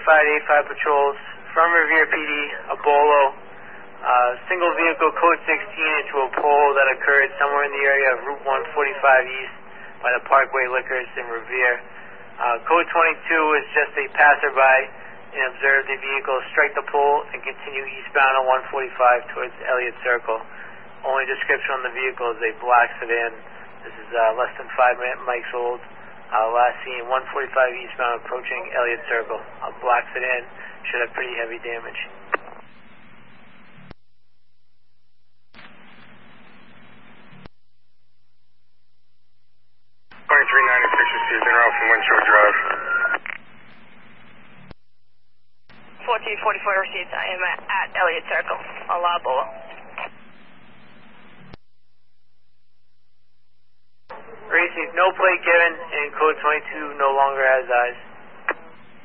585 patrols from Revere PD, a Bolo, single vehicle code 16 into a pole that occurred somewhere in the area of Route 145 East by the Parkway Liquors in Revere. Code 22 is just a passerby and observed a vehicle strike the pole and continue eastbound on 145 towards Elliott Circle. Only description on the vehicle is a black sedan. This is less than 5 mics old. Last seen 145 eastbound approaching Elliott Circle. A black sedan should have pretty heavy damage. 2396 received en route from Winchell Drive. 1444 received. I am at Elliott Circle, a La Bola. Received no plate given and code 22 no longer has eyes.